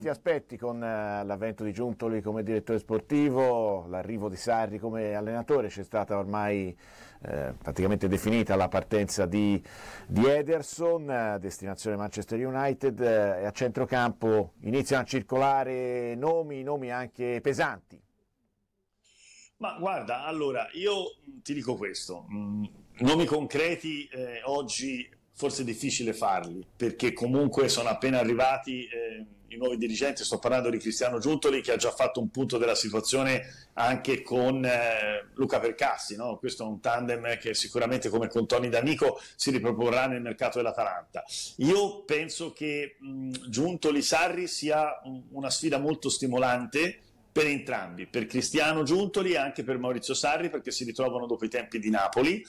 Ti aspetti con l'avvento di Giuntoli come direttore sportivo, l'arrivo di Sarri come allenatore? C'è stata ormai praticamente definita la partenza di Ederson, destinazione Manchester United, e a centrocampo iniziano a circolare nomi anche pesanti. Ma guarda, allora, io ti dico questo, nomi concreti oggi forse è difficile farli, perché comunque sono appena arrivati i nuovi dirigenti. Sto parlando di Cristiano Giuntoli, che ha già fatto un punto della situazione anche con Luca Percassi, no? Questo è un tandem che sicuramente, come con Toni D'Amico, si riproporrà nel mercato dell'Atalanta. Io penso che Giuntoli-Sarri sia una sfida molto stimolante per entrambi, per Cristiano Giuntoli e anche per Maurizio Sarri, perché si ritrovano dopo i tempi di Napoli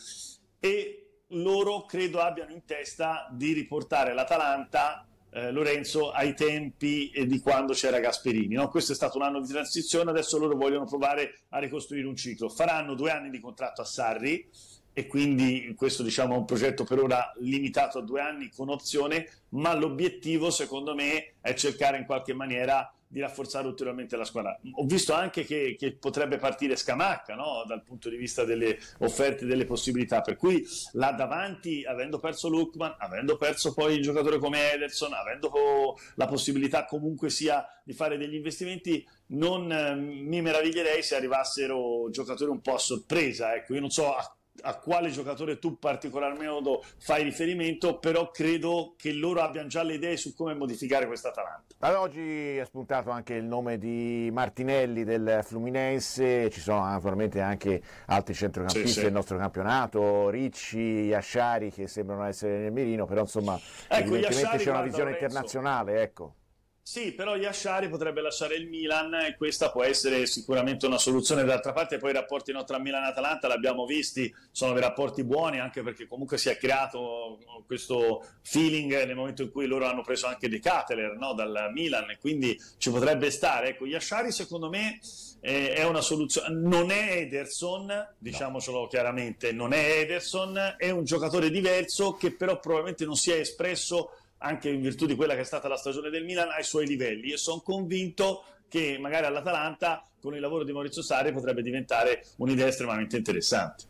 e loro credo abbiano in testa di riportare l'Atalanta, Lorenzo, ai tempi di quando c'era Gasperini, no? Questo è stato un anno di transizione, adesso loro vogliono provare a ricostruire un ciclo. Faranno 2 anni di contratto a Sarri e quindi questo, diciamo, è un progetto per ora limitato a 2 anni con opzione, ma l'obiettivo secondo me è cercare in qualche maniera di rafforzare ulteriormente la squadra. Ho visto anche che potrebbe partire Scamacca, no? Dal punto di vista delle offerte e delle possibilità, per cui là davanti, avendo perso Lookman, avendo perso poi il giocatore come Ederson, avendo la possibilità comunque sia di fare degli investimenti, non mi meraviglierei se arrivassero giocatori un po' a sorpresa. Ecco, io non so a quale giocatore tu particolarmente fai riferimento, però credo che loro abbiano già le idee su come modificare questa Atalanta. Ad oggi è spuntato anche il nome di Martinelli del Fluminense, ci sono naturalmente anche altri centrocampisti del nostro campionato, Ricci, Yashari, che sembrano essere nel mirino, però insomma evidentemente Yashari, c'è una visione internazionale, ecco. Sì, però Yashari potrebbe lasciare il Milan e questa può essere sicuramente una soluzione. D'altra parte poi i rapporti tra Milan e Atalanta l'abbiamo visti, sono dei rapporti buoni, anche perché comunque si è creato questo feeling nel momento in cui loro hanno preso anche De Ketelaere, no, dal Milan, e quindi ci potrebbe stare. Ecco, Yashari secondo me è una soluzione, non è Ederson, diciamocelo chiaramente, non è Ederson, è un giocatore diverso che però probabilmente non si è espresso anche in virtù di quella che è stata la stagione del Milan ai suoi livelli, e sono convinto che magari all'Atalanta con il lavoro di Maurizio Sarri potrebbe diventare un'idea estremamente interessante.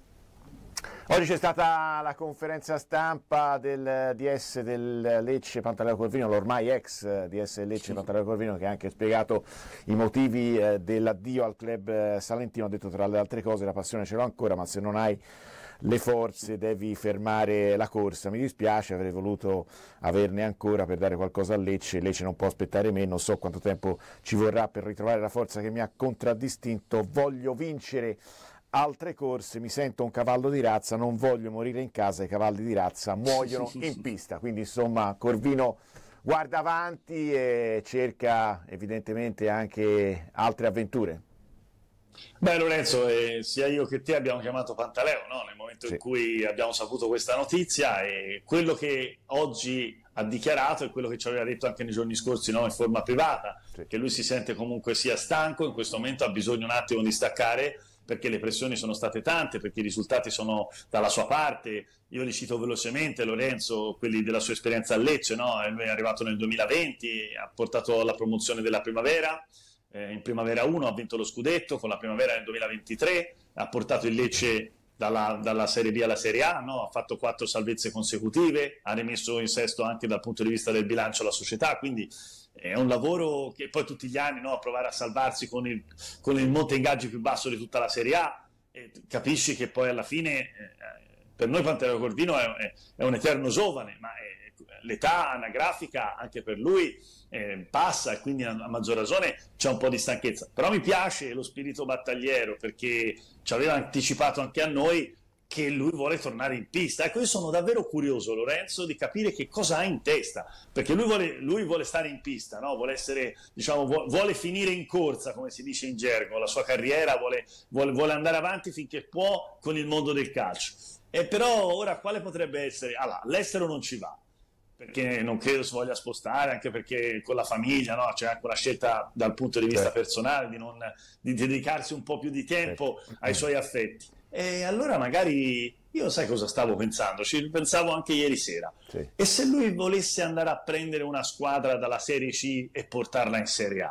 Oggi c'è stata la conferenza stampa del DS del Lecce Pantaleo Corvino, l'ormai ex DS del Lecce Pantaleo Corvino, che ha anche spiegato i motivi dell'addio al club salentino. Ha detto, tra le altre cose, la passione ce l'ho ancora, ma se non hai le forze devi fermare la corsa. Mi dispiace, avrei voluto averne ancora per dare qualcosa a Lecce. Lecce non può aspettare me, non so quanto tempo ci vorrà per ritrovare la forza che mi ha contraddistinto. Voglio vincere altre corse, mi sento un cavallo di razza, non voglio morire in casa, i cavalli di razza muoiono in pista. Quindi insomma Corvino guarda avanti e cerca evidentemente anche altre avventure. Beh Lorenzo, sia io che te abbiamo chiamato Pantaleo, no? Nel momento in cui abbiamo saputo questa notizia, e quello che oggi ha dichiarato è quello che ci aveva detto anche nei giorni scorsi, no? In forma privata, che lui si sente comunque sia stanco, in questo momento ha bisogno un attimo di staccare, perché le pressioni sono state tante, perché i risultati sono dalla sua parte. Io li cito velocemente, Lorenzo, quelli della sua esperienza a Lecce, no? Lui è arrivato nel 2020, ha portato alla promozione della Primavera, in Primavera 1 ha vinto lo scudetto, con la Primavera nel 2023 ha portato il Lecce dalla Serie B alla Serie A, no? Ha fatto 4 salvezze consecutive, ha rimesso in sesto anche dal punto di vista del bilancio la società, quindi è un lavoro che poi tutti gli anni, no? A provare a salvarsi con il monte ingaggi più basso di tutta la Serie A, capisci che poi alla fine per noi Pantaleo Corvino è un eterno giovane, ma l'età anagrafica anche per lui passa, e quindi a maggior ragione c'è un po' di stanchezza. Però mi piace lo spirito battagliero, perché ci aveva anticipato anche a noi che lui vuole tornare in pista. Ecco, io sono davvero curioso, Lorenzo, di capire che cosa ha in testa, perché lui vuole stare in pista, no? Vuole essere, diciamo, vuole finire in corsa, come si dice in gergo, la sua carriera, vuole andare avanti finché può con il mondo del calcio. E però ora quale potrebbe essere? Allora, l'estero non ci va, perché non credo si voglia spostare, anche perché con la famiglia, no? C'è anche una scelta dal punto di vista personale di dedicarsi un po' più di tempo ai suoi affetti. E allora magari, io sai cosa stavo pensando? Ci pensavo anche ieri sera. Sì. E se lui volesse andare a prendere una squadra dalla Serie C e portarla in Serie A?